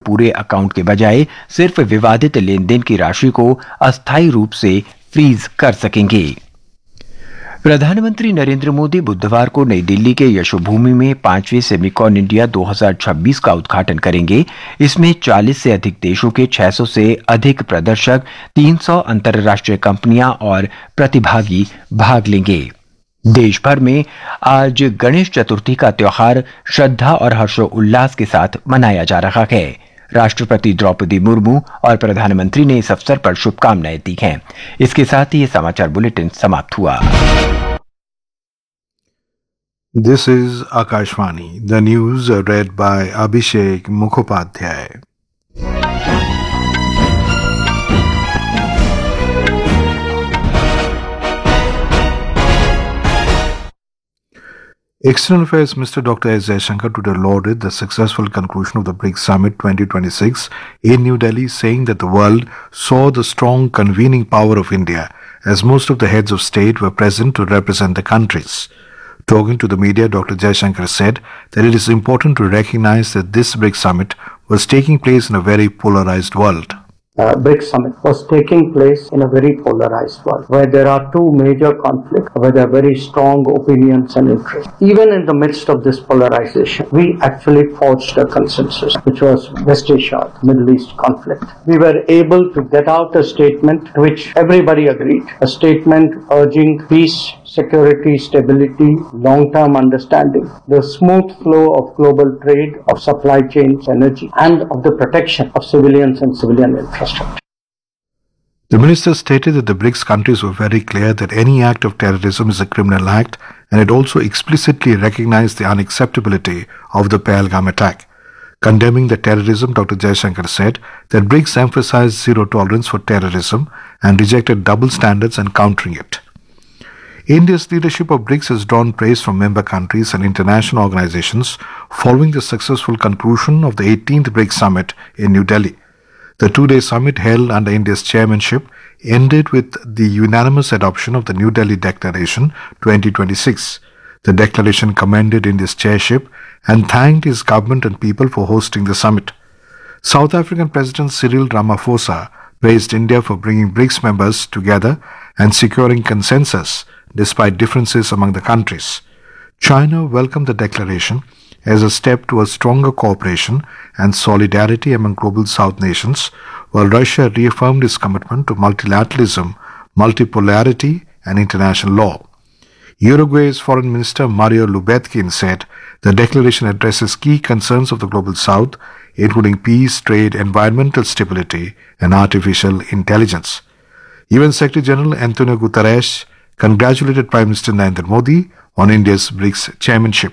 पूरे अकाउंट के बजाय सिर्फ विवादित लेन देन की राशि को अस्थायी रूप से फ्रीज कर सकेंगे। प्रधानमंत्री नरेंद्र मोदी बुधवार को नई दिल्ली के यशोभूमि में 5वें सेमिकॉन इंडिया 2026 का उद्घाटन करेंगे। इसमें 40 से अधिक देशों के 600 से अधिक प्रदर्शक, 300 अंतर्राष्ट्रीय कंपनियां और प्रतिभागी भाग लेंगे। देश भर में आज गणेश चतुर्थी का त्योहार श्रद्धा और हर्षोल्लास के साथ मनाया जा रहा है। राष्ट्रपति द्रौपदी मुर्मू और प्रधानमंत्री ने इस अवसर पर शुभकामनाएं दी हैं। इसके साथ ही ये समाचार बुलेटिन समाप्त हुआ। This is Akashvani. The news read by Abhishek Mukhopadhyay. External Affairs Minister Dr. S. Jaishankar today lauded the successful conclusion of the BRICS Summit 2026 in New Delhi, saying that the world saw the strong convening power of India, as most of the heads of state were present to represent the countries. Talking to the media, Dr. Jaishankar said that it is important to recognize that this BRICS Summit was taking place in a very polarized world. BRICS Summit was taking place in a very polarized world where there are two major conflicts, where there are very strong opinions and interests. Even in the midst of this polarization, we actually forged a consensus, which was West Asia, Middle East conflict. We were able to get out a statement to which everybody agreed, a statement urging peace, security, stability, long-term understanding, the smooth flow of global trade, of supply chains, energy, and of the protection of civilians and civilian infrastructure. The minister stated that the BRICS countries were very clear that any act of terrorism is a criminal act, and it also explicitly recognized the unacceptability of the Pahalgam attack. Condemning the terrorism, Dr. Jaishankar said that BRICS emphasized zero tolerance for terrorism and rejected double standards and countering it. India's leadership of BRICS has drawn praise from member countries and international organizations following the successful conclusion of the 18th BRICS Summit in New Delhi. The two-day summit held under India's chairmanship ended with the unanimous adoption of the New Delhi Declaration 2026. The declaration commended India's chairship and thanked his government and people for hosting the summit. South African President Cyril Ramaphosa praised India for bringing BRICS members together and securing consensus despite differences among the countries. China welcomed the declaration as a step towards stronger cooperation and solidarity among global South nations, while Russia reaffirmed its commitment to multilateralism, multipolarity, and international law. Uruguay's Foreign Minister Mario Lubetkin said the declaration addresses key concerns of the global South, including peace, trade, environmental stability, and artificial intelligence. UN Secretary General Antonio Guterres congratulated Prime Minister Narendra Modi on India's BRICS chairmanship.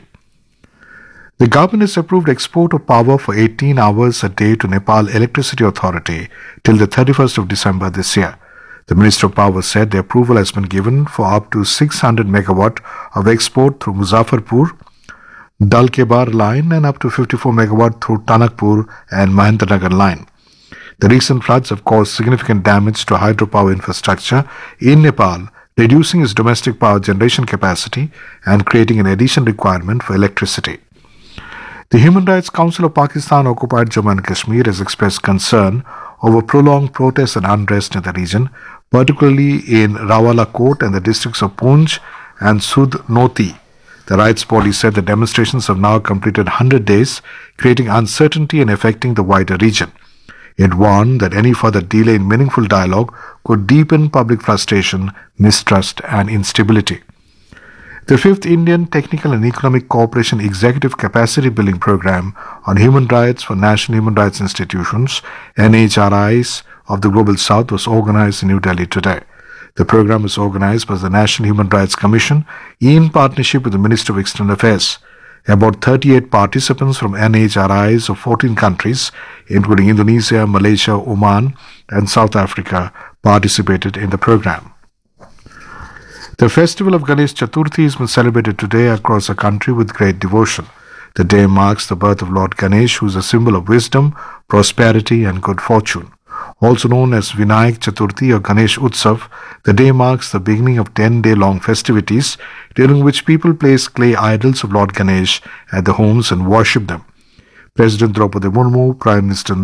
The government has approved export of power for 18 hours a day to Nepal Electricity Authority till the 31st of December this year. The Minister of Power said the approval has been given for up to 600 megawatt of export through Muzaffarpur, Dalkebar line and up to 54 megawatt through Tanakpur and Mahendranagar line. The recent floods have caused significant damage to hydropower infrastructure in Nepal, reducing its domestic power generation capacity and creating an additional requirement for electricity. The Human Rights Council of Pakistan occupied Jammu and Kashmir has expressed concern over prolonged protests and unrest in the region, particularly in Rawalakot and the districts of Poonch and Sudnoti. The rights body said the demonstrations have now completed 100 days, creating uncertainty and affecting the wider region. It warned that any further delay in meaningful dialogue could deepen public frustration, mistrust, and instability. The 5th Indian Technical and Economic Cooperation Executive Capacity Building Program on Human Rights for National Human Rights Institutions, NHRIs, of the Global South was organized in New Delhi today. The program is organized by the National Human Rights Commission in partnership with the Ministry of External Affairs. About 38 participants from NHRIs of 14 countries, including Indonesia, Malaysia, Oman, and South Africa, participated in the program. The festival of Ganesh Chaturthi has been celebrated today across the country with great devotion. The day marks the birth of Lord Ganesh, who is a symbol of wisdom, prosperity, and good fortune. Also known as Vinayak Chaturthi or Ganesh Utsav, the day marks the beginning of 10-day-long festivities, during which people place clay idols of Lord Ganesh at their homes and worship them. President Draupadi Murmu, Prime Minister